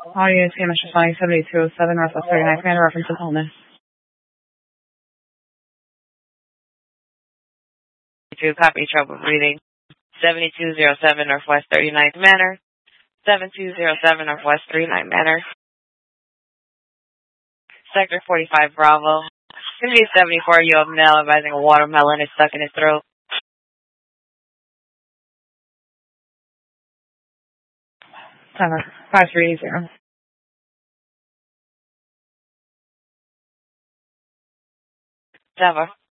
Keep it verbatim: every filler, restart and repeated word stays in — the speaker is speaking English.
Audio C M S responding seventy-two oh seven Northwest thirty-ninth Manor, reference of illness. Two copy trouble breathing. seventy-two oh seven Northwest thirty-ninth Manor. seventy-two oh seven Northwest thirty-ninth Manor. Sector forty-five Bravo. Gonna be seventy-four, you have male advising a watermelon is stuck in his throat. Seven five three zero. Seven.